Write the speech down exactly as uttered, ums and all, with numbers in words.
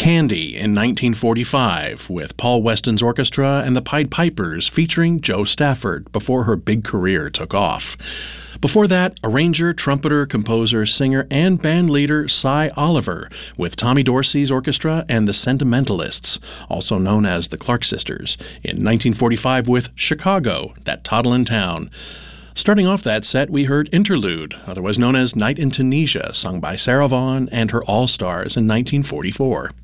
Candy in nineteen forty-five with Paul Weston's orchestra and the Pied Pipers featuring Jo Stafford before her big career took off. Before that, arranger, trumpeter, composer, singer, and band leader Cy Oliver with Tommy Dorsey's orchestra and the Sentimentalists, also known as the Clark Sisters, in nineteen forty-five with Chicago, That Toddlin' Town. Starting off that set, we heard Interlude, otherwise known as Night in Tunisia, sung by Sarah Vaughan and her All-Stars in nineteen forty-four.